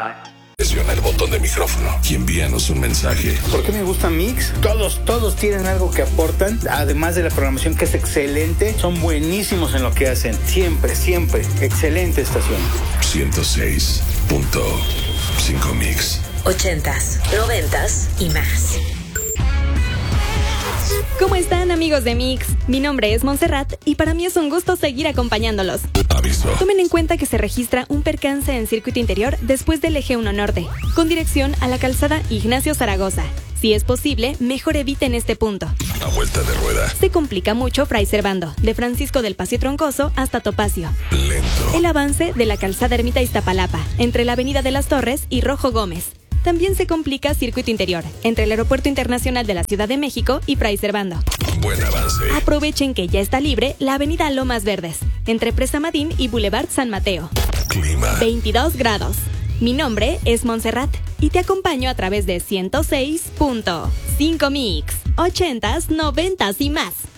Presiona el botón de micrófono y envíanos un mensaje. ¿Por qué me gusta Mix? Todos tienen algo que aportan, además de la programación que es excelente, son buenísimos en lo que hacen, siempre, excelente estación. 106.5 Mix. 80s, 90s y más. ¿Cómo están, amigos de Mix? Mi nombre es Montserrat y para mí es un gusto seguir acompañándolos. Aviso. Tomen en cuenta que se registra un percance en circuito interior después del eje 1 norte, con dirección a la calzada Ignacio Zaragoza. Si es posible, mejor eviten este punto. A vuelta de rueda. Se complica mucho Fray Servando, de Francisco del Paseo Troncoso hasta Topacio. Lento. El avance de la calzada Ermita Iztapalapa, entre la Avenida de las Torres y Rojo Gómez. También se complica circuito interior, entre el Aeropuerto Internacional de la Ciudad de México y Fray Servando. Buen avance. Aprovechen que ya está libre la Avenida Lomas Verdes, entre Presa Madín y Boulevard San Mateo. Clima. 22 grados. Mi nombre es Montserrat y te acompaño a través de 106.5 Mix, 80s, 90s y más.